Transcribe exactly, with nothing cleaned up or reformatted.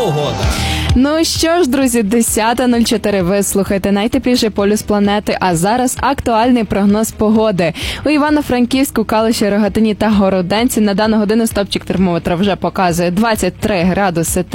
погода. Ну що ж, друзі, десята нуль чотири, ви слухаєте найтепліший полюс планети, а зараз актуальний прогноз погоди. У Івано-Франківську, Калуші, Рогатині та Городенці на дану годину стопчик термометра вже показує двадцять три градуси